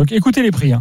Donc écoutez les prix.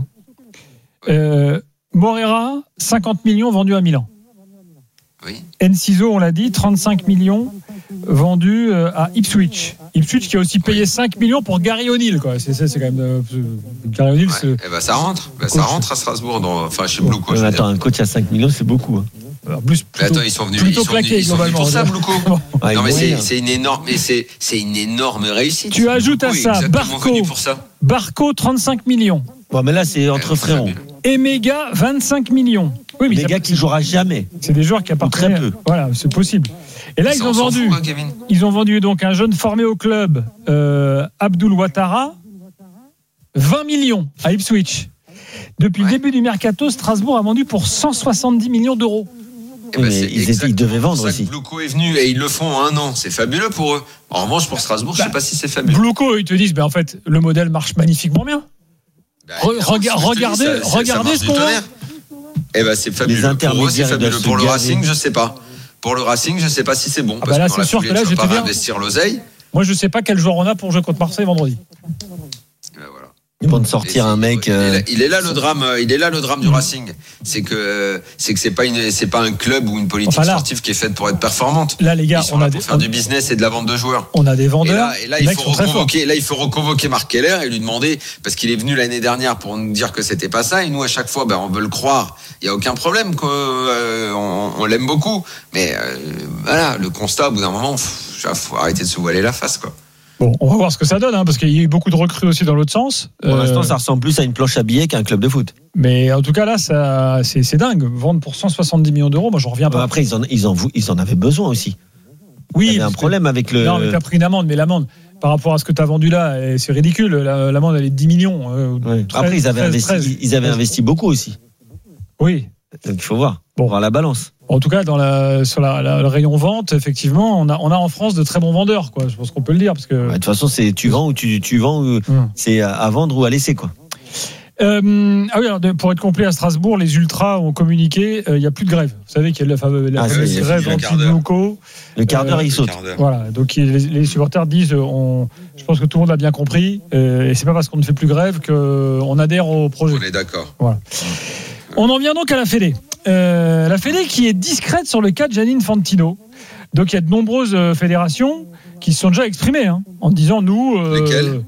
Morera, 50 millions vendus à Milan. Oui. Enciso, on l'a dit, 35 millions vendus à Ipswich. Ipswich qui a aussi payé 5 millions pour Gary O'Neill, quoi. C'est quand même Gary O'Neill. Ouais. Ça rentre. Ça rentre à Strasbourg, chez Blouko. Attends, un coach à 5 millions, c'est beaucoup. Hein. En plus, plutôt, ils sont venus pour ça, Blouko. Non, mais c'est une énorme réussite. Tu ajoutes à ça Barco, 35 millions. Bon, mais là, c'est entre frérots. Et Méga, 25 millions. Oui, mais Méga qui jouera jamais. C'est des joueurs qui appartiennent. Très peu. Voilà, c'est possible. Et là, ils ont vendu donc un jeune formé au club, Abdul Ouattara, 20 millions à Ipswich. Depuis le début du mercato, Strasbourg a vendu pour 170 millions d'euros. Ils devaient vendre aussi. Blouko est venu et ils le font en un an. C'est fabuleux pour eux. En revanche, pour Strasbourg, je ne sais pas si c'est fabuleux. Blouko, ils te disent, en fait, le modèle marche magnifiquement bien. Regardez ce qu'on a. C'est fabuleux. Pour eux, c'est fabuleux. Pour le Racing, je ne sais pas. Pour le Racing, je ne sais pas si c'est bon. Parce là, que c'est sûr que là, je ne vais pas investir l'oseille. Moi, je ne sais pas quel joueur on a pour jouer contre Marseille vendredi. Voilà. Pour de sortir un mec. Il est là le drame du Racing. C'est que c'est pas un club ou une politique sportive qui est faite pour être performante. Là, les gars, pour faire du business et de la vente de joueurs. On a des vendeurs. Et là, il faut reconvoquer Marc Keller et lui demander, parce qu'il est venu l'année dernière pour nous dire que c'était pas ça. Et nous, à chaque fois, on veut le croire. Il y a aucun problème, on l'aime beaucoup. Mais voilà, le constat, au bout d'un moment, faut arrêter de se voiler la face, quoi. Bon, on va voir ce que ça donne, parce qu'il y a eu beaucoup de recrues aussi dans l'autre sens. Pour l'instant, ça ressemble plus à une planche à billets qu'à un club de foot. Mais en tout cas, là, c'est dingue. Vendre pour 170 millions d'euros, moi, j'en reviens pas. Après, ils en avaient besoin aussi. Oui. Il y avait un problème avec le. Non, mais t'as pris une amende, mais l'amende, par rapport à ce que t'as vendu là, c'est ridicule. L'amende, elle est de 10 millions. 13, après, ils avaient investi beaucoup aussi. Oui. Donc, il faut voir. Voir la balance. En tout cas, sur le rayon vente, effectivement, on a en France de très bons vendeurs, quoi. Je pense qu'on peut le dire, parce que. De toute façon, c'est tu vends ou tu vends, c'est à vendre ou à laisser, quoi. Alors, pour être complet à Strasbourg, les ultras ont communiqué. Il n'y a plus de grève. Vous savez qu'il y a la fameuse grève anti-Blouko. Le quart d'heure, il saute. Voilà. Donc les supporters disent, je pense que tout le monde a bien compris, et c'est pas parce qu'on ne fait plus grève qu'on adhère au projet. On est d'accord. Voilà. On en vient donc à la Fédé. La Fédé qui est discrète sur le cas de Gianni Infantino. Donc il y a de nombreuses fédérations qui se sont déjà exprimées en disant nous. Lesquelles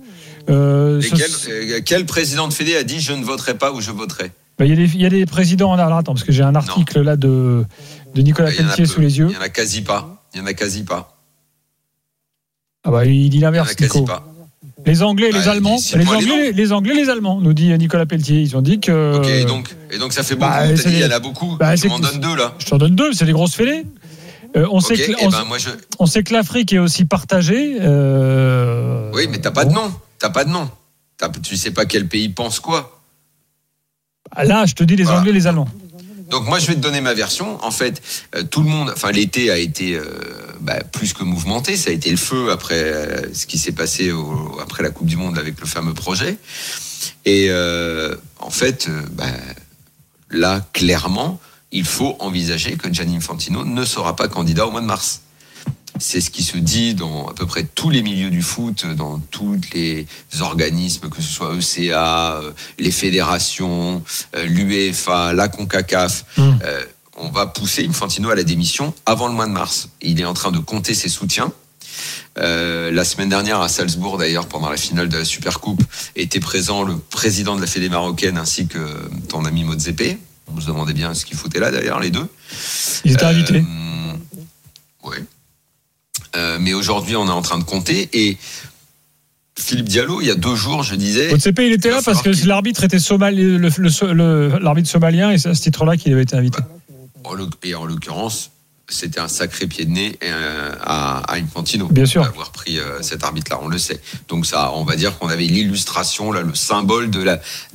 quel président de Fédé a dit je ne voterai pas ou je voterai? Il y a des présidents. Alors attends, parce que j'ai un article là de Nicolas Pelletier sous les yeux. Il y en a quasi pas. Ah bah il dit l'inverse. Il y en a quasi pas. Les Anglais et les Allemands. Les Anglais et les Allemands, nous dit Nicolas Pelletier. Ils ont dit que. Ok, et donc ça fait beaucoup. T'as dit il y en a beaucoup. Tu m'en donnes deux là. Je t'en donne deux, c'est des grosses fédés. On sait que l'Afrique est aussi partagée. Oui, mais t'as pas de nom. Tu sais pas quel pays pense quoi. Là, je te dis les Anglais et les Allemands. Donc moi je vais te donner ma version. En fait, tout le monde, l'été a été plus que mouvementé. Ça a été le feu après ce qui s'est passé après la Coupe du Monde avec le fameux projet. Et en fait, là clairement, il faut envisager que Gianni Infantino ne sera pas candidat au mois de mars. C'est ce qui se dit dans à peu près tous les milieux du foot, dans tous les organismes, que ce soit ECA, les fédérations, l'UEFA, la CONCACAF. On va pousser Infantino à la démission avant le mois de mars. Il est en train de compter ses soutiens. La semaine dernière à Salzbourg, d'ailleurs, pendant la finale de la Supercoupe, était présent le président de la Fédé marocaine ainsi que ton ami Motsepe. On se demandait bien ce qu'ils foutaient là, d'ailleurs, les deux. Ils étaient invités. Oui. Mais aujourd'hui, on est en train de compter. Et Philippe Diallo, il y a 2 jours, je disais. Motsepe, il était là parce que l'arbitre était l'arbitre somalien, et c'est à ce titre-là qu'il avait été invité. Et en l'occurrence, c'était un sacré pied de nez à Infantino. Bien sûr. D'avoir pris cet arbitre-là, on le sait. Donc ça, on va dire qu'on avait l'illustration, là, le symbole de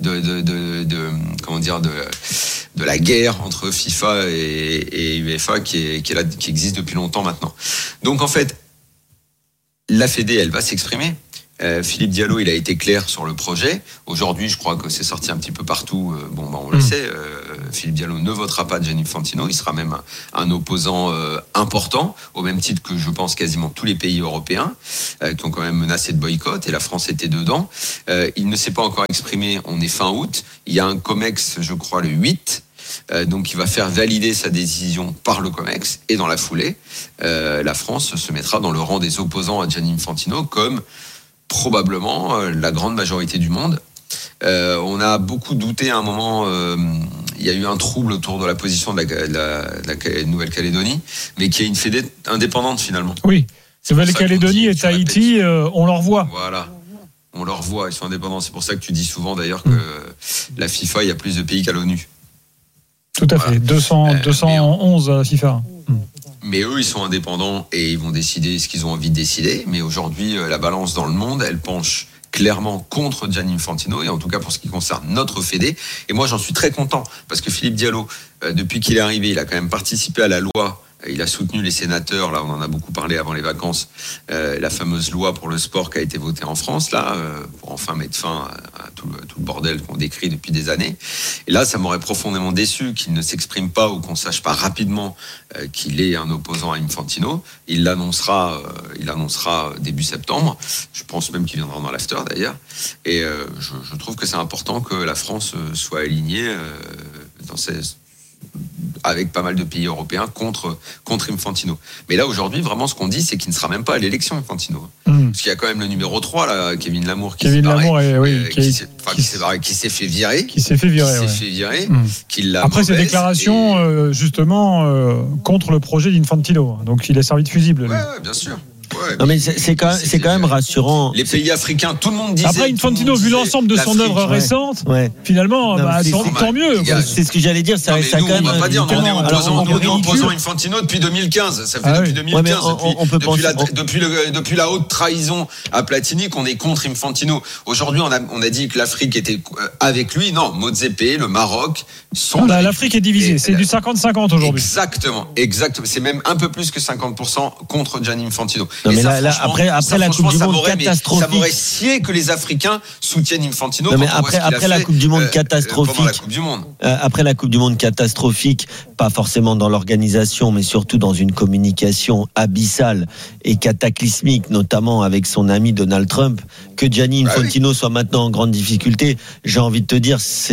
la guerre entre FIFA et UEFA qui existe depuis longtemps maintenant. Donc en fait, la Fédé, elle va s'exprimer. Philippe Diallo, il a été clair sur le projet. Aujourd'hui, je crois que c'est sorti un petit peu partout. On le sait. Philippe Diallo ne votera pas Gianni Infantino. Il sera même un opposant important, au même titre que je pense quasiment tous les pays européens qui ont quand même menacé de boycott, et la France était dedans. Il ne s'est pas encore exprimé, on est fin août. Il y a un COMEX, je crois, le 8. Donc il va faire valider sa décision par le COMEX, et dans la foulée, la France se mettra dans le rang des opposants à Gianni Infantino, comme probablement la grande majorité du monde. On a beaucoup douté à un moment, il y a eu un trouble autour de la position de la Nouvelle-Calédonie, mais qui est une fédé indépendante finalement. Oui, Nouvelle-Calédonie et Tahiti, on leur voit. Voilà. On leur voit, ils sont indépendants. C'est pour ça que tu dis souvent d'ailleurs que la FIFA, il y a plus de pays qu'à l'ONU. Tout à fait, 211 à la FIFA. Mais eux, ils sont indépendants et ils vont décider ce qu'ils ont envie de décider. Mais aujourd'hui, la balance dans le monde, elle penche clairement contre Gianni Infantino, et en tout cas pour ce qui concerne notre fédé. Et moi, j'en suis très content, parce que Philippe Diallo, depuis qu'il est arrivé, il a quand même participé à la loi. Il a soutenu les sénateurs, là on en a beaucoup parlé avant les vacances, la fameuse loi pour le sport qui a été votée en France, là, pour enfin mettre fin à tout le bordel qu'on décrit depuis des années. Et là, ça m'aurait profondément déçu qu'il ne s'exprime pas, ou qu'on sache pas rapidement qu'il est un opposant à Infantino. Il l'annoncera début septembre. Je pense même qu'il viendra dans l'after d'ailleurs. Et je trouve que c'est important que la France soit alignée avec pas mal de pays européens contre Infantino. Mais là, aujourd'hui, vraiment, ce qu'on dit, c'est qu'il ne sera même pas à l'élection, Infantino. Parce qu'il y a quand même le numéro 3, là, Kevin Lamour, qui s'est fait virer. Après ses déclarations, justement, contre le projet d'Infantino. Donc, il a servi de fusible. Ouais, bien sûr. Ouais, non mais c'est quand même rassurant. Les pays africains, tout le monde disait. Après Infantino, vu l'ensemble de son œuvre récente, finalement, tant mieux. C'est ce que j'allais dire. Ça quand même. On va pas dire, on est opposant Infantino depuis 2015. Ça fait depuis 2015, depuis la haute trahison à Platini, qu'on est contre Infantino. Aujourd'hui, on a dit que l'Afrique était avec lui. Non, Motsepe, le Maroc sont. L'Afrique est divisée. C'est du 50-50 aujourd'hui. Exactement. C'est même un peu plus que 50% contre Gianni Infantino. Non, mais là, après la Coupe du Monde catastrophique, ça m'aurait scié que les Africains soutiennent Infantino. Non, mais après la Coupe du Monde catastrophique, pendant la Coupe du Monde. Après la Coupe du Monde catastrophique, pas forcément dans l'organisation, mais surtout dans une communication abyssale et cataclysmique, notamment avec son ami Donald Trump, que Gianni Infantino soit maintenant en grande difficulté, j'ai envie de te dire, ce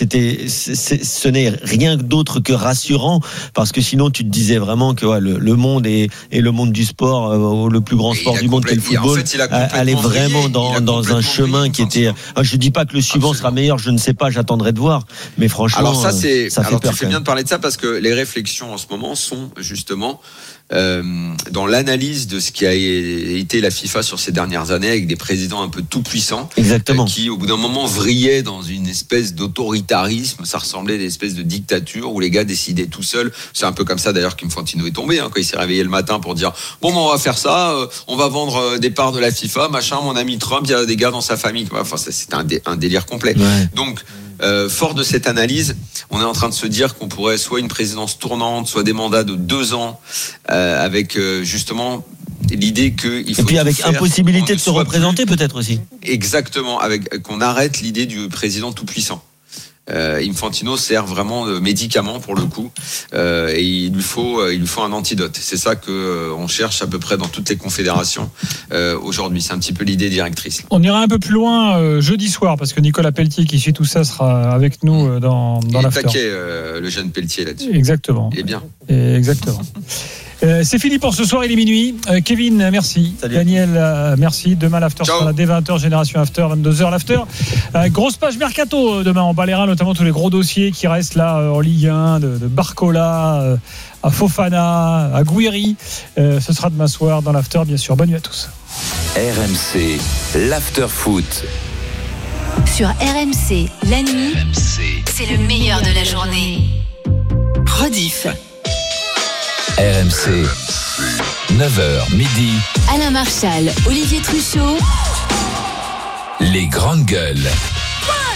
n'est rien d'autre que rassurant, parce que sinon tu te disais vraiment que le monde et le monde du sport, le plus grand sport du monde qu'est le football, allait vraiment dans un chemin qui était. Je dis pas que le suivant sera meilleur, je ne sais pas, j'attendrai de voir, mais franchement, alors ça fait peur. Tu fais bien de parler de ça, parce que les réflexions en ce moment sont justement dans l'analyse de ce qui a été la FIFA sur ces dernières années, avec des présidents un peu tout puissants, qui au bout d'un moment vrillaient dans une espèce d'autoritarisme. Ça ressemblait à des espèces de dictature où les gars décidaient tout seuls. C'est un peu comme ça d'ailleurs qu'Infantino est tombé, quand il s'est réveillé le matin pour dire on va faire ça, on va vendre des parts de la FIFA, machin, mon ami Trump, il y a des gars dans sa famille. Enfin, c'est un délire complet. Donc fort de cette analyse, on est en train de se dire qu'on pourrait soit une présidence tournante, soit des mandats de 2 ans, avec justement l'idée qu'il faut. Et puis avec impossibilité de se représenter peut-être aussi. Exactement, qu'on arrête l'idée du président tout puissant. Infantino sert vraiment de médicament pour le coup, et il lui faut un antidote. C'est ça que on cherche à peu près dans toutes les confédérations aujourd'hui. C'est un petit peu l'idée directrice. On ira un peu plus loin jeudi soir, parce que Nicolas Pelletier qui suit tout ça sera avec nous dans l'after. Il est taquet, le jeune Pelletier là-dessus. Exactement. Il est bien. Exactement. C'est fini pour ce soir, il est minuit. Kevin, merci. Salut. Daniel, merci. Demain, l'after sera dès 20h, Génération After, 22h, l'after. Grosse page mercato demain. On balayera notamment tous les gros dossiers qui restent là en Ligue 1, de Barcola à Fofana, à Gouiri. Ce sera demain soir dans l'after, bien sûr. Bonne nuit à tous. RMC, l'after foot. Sur RMC, la nuit, c'est le meilleur de la journée. Rediff. RMC, 9h midi. Alain Marchal, Olivier Truchot. Les grandes gueules.